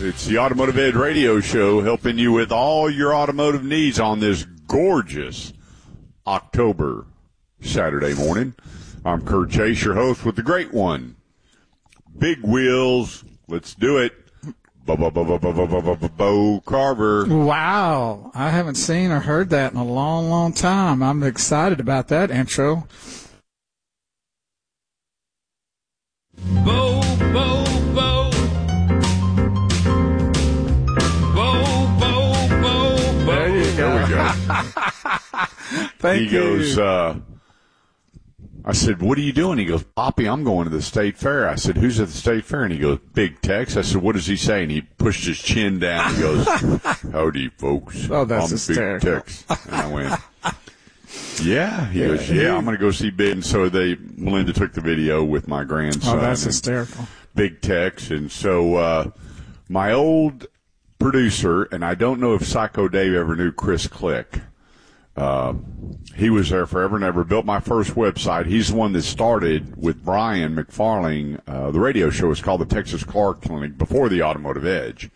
It's the Automotive Edge Radio Show, helping you with all your automotive needs on this gorgeous October Saturday morning. I'm Kurt Chase, your host with the great one. Big wheels. Let's do it. Bo Carver. Wow. I haven't seen or heard that in a long, long time. I'm excited about that intro. Bo. There you go. There we go. Thank He you. goes, I said, what are you doing? He goes, Poppy, I'm going to the State Fair. I said, who's at the State Fair? And he goes, Big Tex. I said, what does he say? And he pushed his chin down. He goes, howdy, folks. Oh, that's I'm hysterical. Big Tex. And I went, yeah. He goes, yeah, I'm going to go see Big. And so Melinda took the video with my grandson. Oh, that's hysterical. Big Tex. And so my old producer, and I don't know if Psycho Dave ever knew Chris Click. He was there forever and ever, built my first website. He's the one that started with Brian McFarling. The radio show was called the Texas Car Clinic before the Automotive Edge.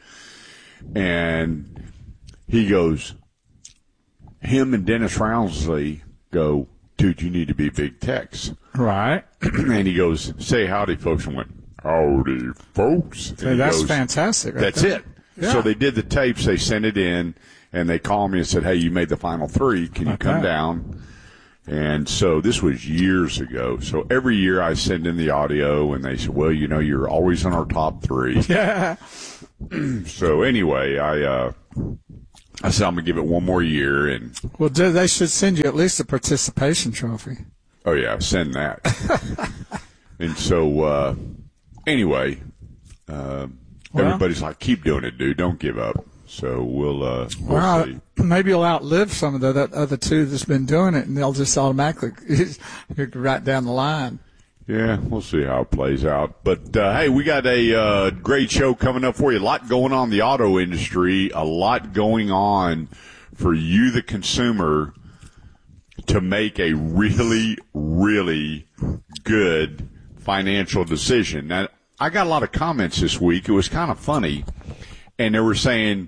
And he goes, him and Dennis Roundsley go, dude, you need to be Big Tex. Right. And he goes, say howdy, folks. And went, howdy, folks. And Hey, he that's goes, fantastic. Right that's there. it. Yeah. So they did the tapes. They sent it in, and they called me and said, hey, you made the final three. Can you come down? And so this was years ago. So every year I send in the audio, and they said, well, you know, you're always in our top three. Yeah. So anyway, I said I'm going to give it one more year. And Well, they should send you at least a participation trophy. oh, yeah, send that. And so anyway, everybody's like, keep doing it, dude. Don't give up. So we'll see. Maybe you'll outlive some of the other two that's been doing it, and they'll just automatically right down the line. Yeah, we'll see how it plays out. But, hey, we got a great show coming up for you. A lot going on in the auto industry, a lot going on for you, the consumer, to make a really, really good financial decision. Now, I got a lot of comments this week. It was kind of funny, and they were saying,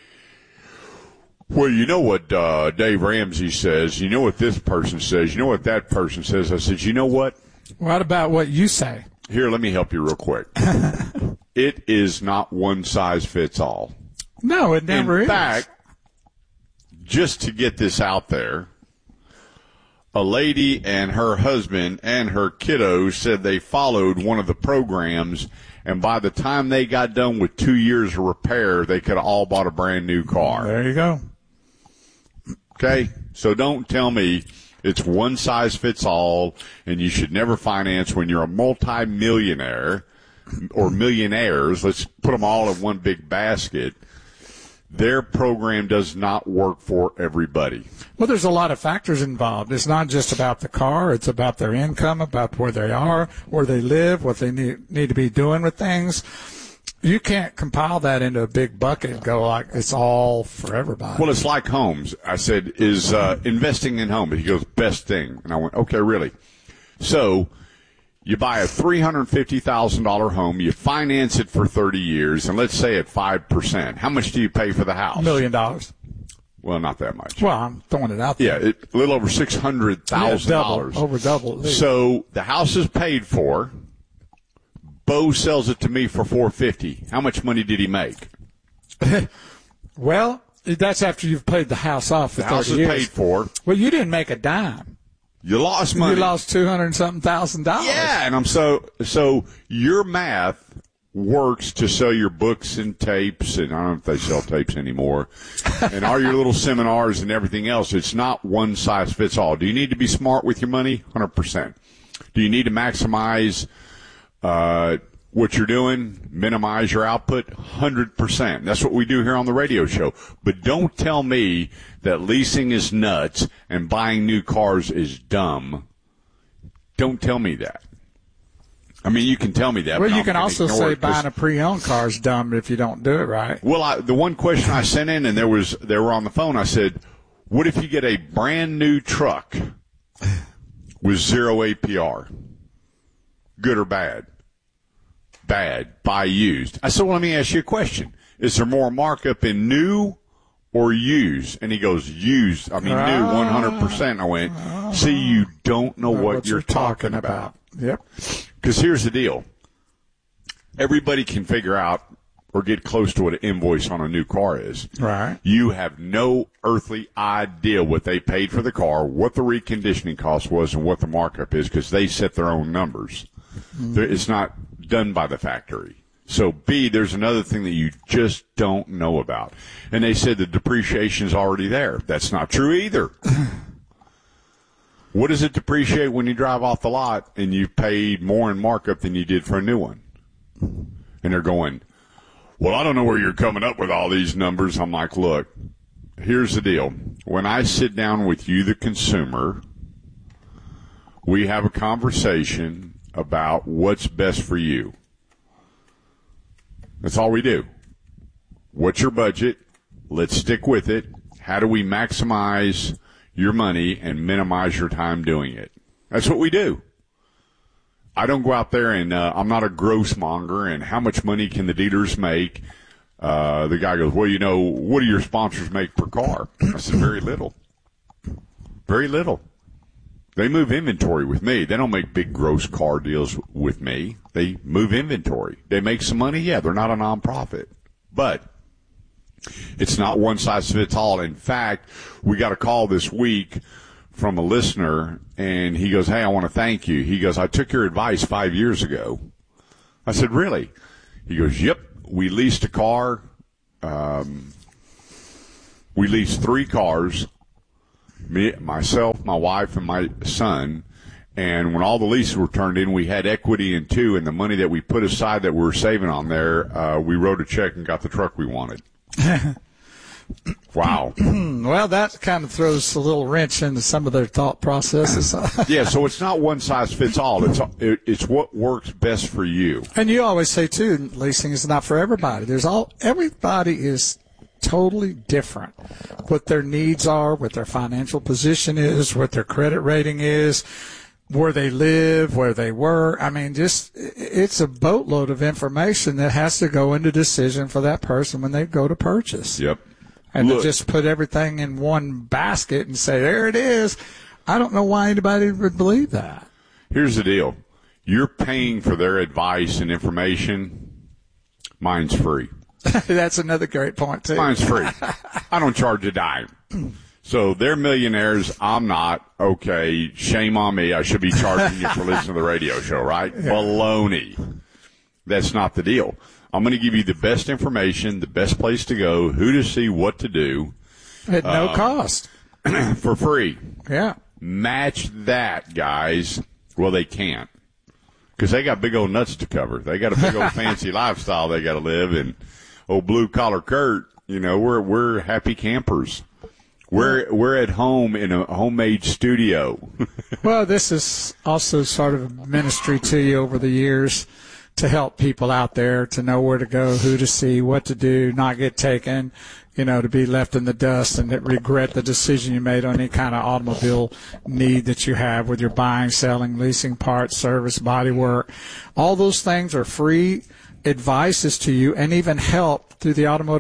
well, you know what Dave Ramsey says, you know what this person says, you know what that person says. I said, you know what? What about what you say? Here, let me help you real quick. It is not one size fits all. No, it never is. In fact, just to get this out there, a lady and her husband and her kiddos said they followed one of the programs, and by the time they got done with 2 years of repair, they could have all bought a brand new car. There you go. Okay? So don't tell me it's one size fits all and you should never finance when you're a multi-millionaire or millionaires. Let's put them all in one big basket. Their program does not work for everybody. Well, there's a lot of factors involved. It's not just about the car. It's about their income, about where they are, where they live, what they need to be doing with things. You can't compile that into a big bucket and go like it's all for everybody. Well, it's like homes. I said, is investing in homes. He goes, best thing. And I went, okay, really? So you buy a $350,000 home, you finance it for 30 years, and let's say at 5%. How much do you pay for the house? $1 million. Well, not that much. Well, I'm throwing it out there. Yeah, a little over $600,000. Over double. At least. So the house is paid for. Bo sells it to me for $450. How much money did he make? Well, that's after you've paid the house off for The house 30 is years. paid for. Well, you didn't make a dime. You lost money. You lost $200,000. Yeah, and I'm so your math works to sell your books and tapes, and I don't know if they sell tapes anymore, and all your little seminars and everything else. It's not one size fits all. Do you need to be smart with your money? 100%. Do you need to maximize what you're doing, minimize your output? 100%. That's what we do here on the radio show. But don't tell me that leasing is nuts and buying new cars is dumb. Don't tell me that. I mean, you can tell me that. Well, but you I'm can gonna also ignore say it 'cause- buying a pre-owned car is dumb if you don't do it right. Well, the one question I sent in, and they were on the phone, I said, what if you get a brand new truck with 0 APR? Good or bad? Bad. Buy used. I said, well, let me ask you a question. is there more markup in new or used? And he goes, used. I mean, new 100%. I went, see, you don't know what you're talking about. Yep. Because here's the deal. Everybody can figure out or get close to what an invoice on a new car is. Right. You have no earthly idea what they paid for the car, what the reconditioning cost was, and what the markup is, because they set their own numbers. It's not done by the factory. So, B, there's another thing that you just don't know about. And they said the depreciation's already there. That's not true either. What does it depreciate when you drive off the lot and you paid more in markup than you did for a new one? And they're going, well, I don't know where you're coming up with all these numbers. I'm like, look, here's the deal. When I sit down with you, the consumer, we have a conversation about what's best for you. That's all we do. What's your budget? Let's stick with it. How do we maximize your money and minimize your time doing it? That's what we do. I don't go out there and I'm not a gross monger and how much money can the dealers make? The guy goes, well, what do your sponsors make per car? I said, very little. Very little. They move inventory with me. They don't make big gross car deals with me. They move inventory. They make some money. Yeah, they're not a nonprofit. But it's not one size fits all. In fact, we got a call this week from a listener, and he goes, hey, I want to thank you. He goes, I took your advice 5 years ago. I said, really? He goes, yep. We leased a car. We leased 3 cars. Me, myself, my wife, and my son, and when all the leases were turned in, we had equity in 2, and the money that we put aside that we were saving on there, we wrote a check and got the truck we wanted. Wow. Well, that kind of throws a little wrench into some of their thought processes. Yeah, so it's not one size fits all. It's what works best for you. And you always say, too, leasing is not for everybody. Everybody is totally different. What their needs are, what their financial position is, what their credit rating is, where they live, where they work. I mean, it's a boatload of information that has to go into decision for that person when they go to purchase. Yep. And to just put everything in one basket and say, there it is, I don't know why anybody would believe that. Here's the deal. You're paying for their advice and information. Mine's free. That's another great point, too. Mine's free. I don't charge a dime. So they're millionaires. I'm not. Okay, shame on me. I should be charging you for listening to the radio show, right? Yeah. Baloney. That's not the deal. I'm going to give you the best information, the best place to go, who to see, what to do. At no cost. For free. Yeah. Match that, guys. Well, they can't. Because they got big old nuts to cover. They got a big old fancy lifestyle they got to live. And old Blue Collar Kurt, we're happy campers. We're at home in a homemade studio. Well, this is also sort of a ministry to you over the years to help people out there to know where to go, who to see, what to do, not get taken, to be left in the dust and regret the decision you made on any kind of automobile need that you have with your buying, selling, leasing, parts, service, body work. All those things are free advices to you and even help through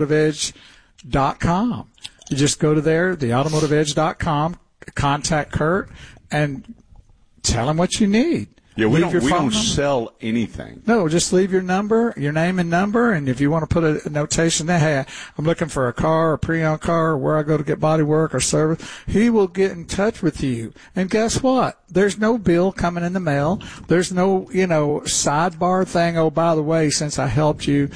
theautomotiveedge.com. You just go to there, theautomotiveedge.com, contact Kurt, and tell him what you need. Yeah, we don't sell anything. No, just leave your number, your name and number, and if you want to put a notation there, hey, I'm looking for a car, a pre-owned car, or where I go to get body work or service, he will get in touch with you. And guess what? There's no bill coming in the mail. There's no, sidebar thing, oh, by the way, since I helped you,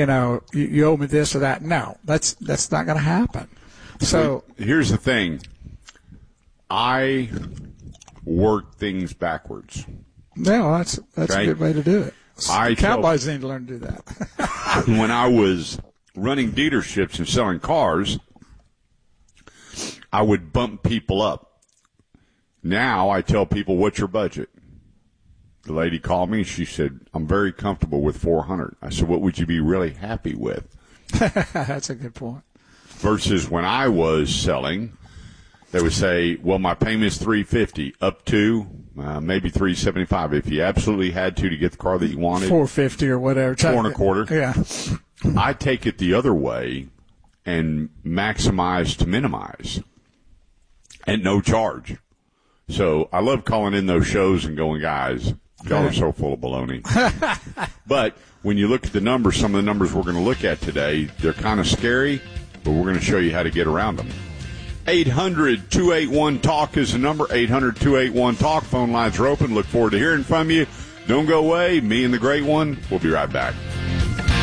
you owe me this or that. No, that's not going to happen. So here's the thing. I work things backwards. No, that's okay. A good way to do it. Cowboys need to learn to do that. When I was running dealerships and selling cars, I would bump people up. Now I tell people, what's your budget? The lady called me. She said, I'm very comfortable with $400. I said, what would you be really happy with? That's a good point. Versus when I was selling, they would say, well, my payment's $350 up to maybe $375 if you absolutely had to get the car that you wanted. $450 or whatever. $425. Yeah. I take it the other way and maximize to minimize at no charge. So I love calling in those shows and going, guys, y'all are so full of baloney. But when you look at the numbers, some of the numbers we're going to look at today, they're kind of scary, but we're going to show you how to get around them. 800-281-TALK is the number, 800-281-TALK. Phone lines are open. Look forward to hearing from you. Don't go away. Me and the Great One, we'll be right back.